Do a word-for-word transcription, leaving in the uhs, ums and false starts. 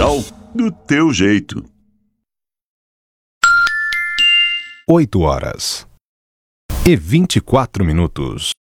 Rural do teu jeito. Oito horas e vinte e quatro minutos.